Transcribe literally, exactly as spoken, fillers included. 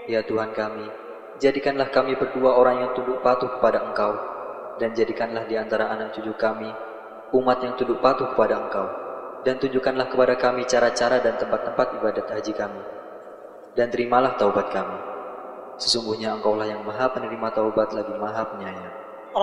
Ya Tuhan kami, jadikanlah kami berdua orang yang tunduk patuh kepada Engkau, dan jadikanlah di antara anak cucu kami umat yang tunduk patuh kepada Engkau, dan tunjukkanlah kepada kami cara-cara dan tempat-tempat ibadat haji kami, dan terimalah taubat kami. Sesungguhnya Engkaulah yang maha penerima taubat lagi maha penyayang.